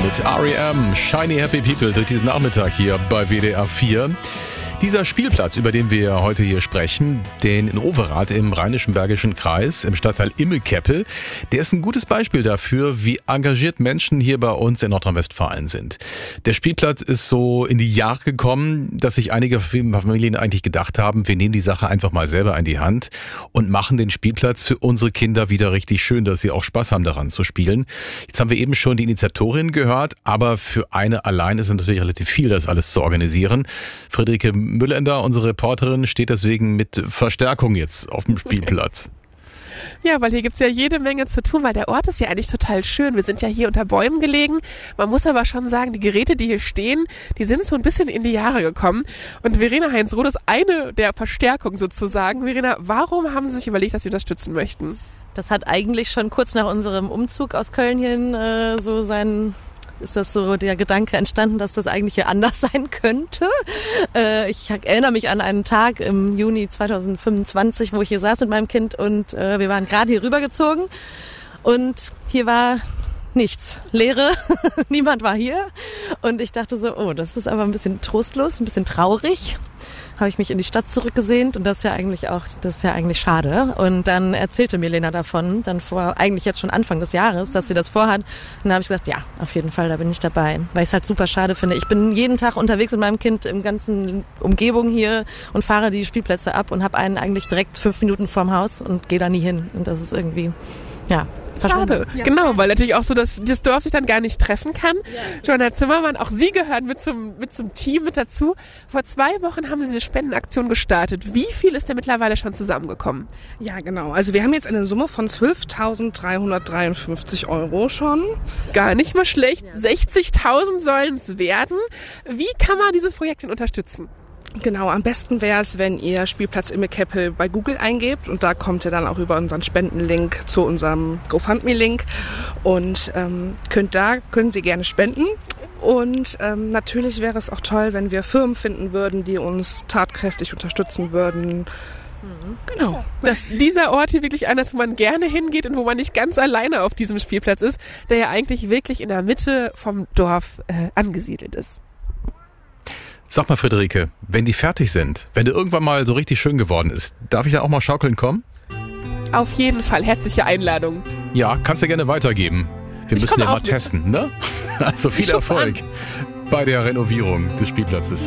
mit R.E.M. Shiny Happy People durch diesen Nachmittag hier bei WDR 4. Dieser Spielplatz, über den wir heute hier sprechen, den in Overath im Rheinischen Bergischen Kreis, im Stadtteil Immelkeppel, der ist ein gutes Beispiel dafür, wie engagiert Menschen hier bei uns in Nordrhein-Westfalen sind. Der Spielplatz ist so in die Jahre gekommen, dass sich einige Familien eigentlich gedacht haben, wir nehmen die Sache einfach mal selber in die Hand und machen den Spielplatz für unsere Kinder wieder richtig schön, dass sie auch Spaß haben daran zu spielen. Jetzt haben wir eben schon die Initiatorin gehört, aber für eine allein ist es natürlich relativ viel, das alles zu organisieren. Friederike Müllender, unsere Reporterin, steht deswegen mit Verstärkung jetzt auf dem Spielplatz. Ja, weil hier gibt's ja jede Menge zu tun, weil der Ort ist ja eigentlich total schön. Wir sind ja hier unter Bäumen gelegen. Man muss aber schon sagen, die Geräte, die hier stehen, die sind so ein bisschen in die Jahre gekommen. Und Verena Heinz-Roth ist eine der Verstärkungen sozusagen. Verena, warum haben Sie sich überlegt, dass Sie unterstützen möchten? Das hat eigentlich schon kurz nach unserem Umzug aus Köln hin ist das so der Gedanke entstanden, dass das eigentlich hier anders sein könnte. Ich erinnere mich an einen Tag im Juni 2025, wo ich hier saß mit meinem Kind und wir waren gerade hier rübergezogen und hier war nichts, Leere, niemand war hier und ich dachte so, oh, das ist aber ein bisschen trostlos, ein bisschen traurig. Habe ich mich in die Stadt zurückgesehnt und das ist ja eigentlich schade. Und dann erzählte mir Lena davon, eigentlich jetzt schon Anfang des Jahres, dass sie das vorhat. Und dann habe ich gesagt, ja, auf jeden Fall, da bin ich dabei, weil ich es halt super schade finde. Ich bin jeden Tag unterwegs mit meinem Kind im ganzen Umgebung hier und fahre die Spielplätze ab und habe einen eigentlich direkt 5 Minuten vorm Haus und gehe da nie hin. Und das ist irgendwie, ja, schade. Ja, genau, weil natürlich auch so, dass das Dorf sich dann gar nicht treffen kann. Ja. Johanna Zimmermann, auch Sie gehören mit zum Team mit dazu. Vor 2 Wochen haben Sie diese Spendenaktion gestartet. Wie viel ist denn mittlerweile schon zusammengekommen? Ja, genau. Also wir haben jetzt eine Summe von 12.353 € schon. Gar nicht mal schlecht. Ja. 60.000 sollen es werden. Wie kann man dieses Projekt denn unterstützen? Genau, am besten wäre es, wenn ihr Spielplatz Immelkeppel bei Google eingebt und da kommt ihr dann auch über unseren Spendenlink zu unserem GoFundMe-Link und können Sie gerne spenden. Und natürlich wäre es auch toll, wenn wir Firmen finden würden, die uns tatkräftig unterstützen würden. Genau. Dass dieser Ort hier wirklich einer ist, wo man gerne hingeht und wo man nicht ganz alleine auf diesem Spielplatz ist, der ja eigentlich wirklich in der Mitte vom Dorf angesiedelt ist. Sag mal, Friederike, wenn die fertig sind, wenn der irgendwann mal so richtig schön geworden ist, darf ich da auch mal schaukeln kommen? Auf jeden Fall, herzliche Einladung. Ja, kannst du gerne weitergeben. Wir müssen ja mal testen, ne? Also viel Erfolg bei der Renovierung des Spielplatzes.